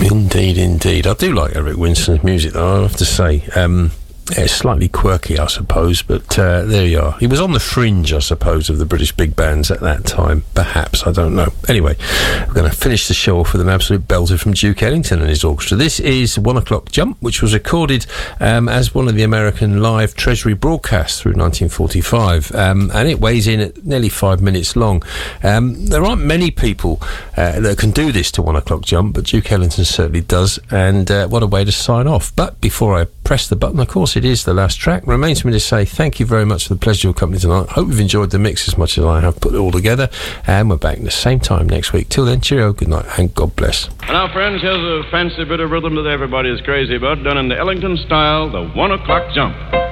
Indeed, indeed. I do like Eric Winston's music, though, I have to say. It's slightly quirky, I suppose, but there you are. He was on the fringe, I suppose, of the British big bands at that time. Perhaps, I don't know. Anyway, we're going to finish the show off with an absolute belter from Duke Ellington and his orchestra. This is 1 O'Clock Jump, which was recorded as one of the American live Treasury broadcasts through 1945, and it weighs in at nearly 5 minutes long. There aren't many people that can do this to 1 O'Clock Jump, but Duke Ellington certainly does, and what a way to sign off. But before I press the button, of course, it is the last track. Remains for me to say thank you very much for the pleasure of your company tonight. Hope you've enjoyed the mix as much as I have put it all together, and we're back at the same time next week. Till then, cheerio, good night, and God bless. And now, friends, here's a fancy bit of rhythm that everybody is crazy about, done in the Ellington style, the 1 O'Clock Jump.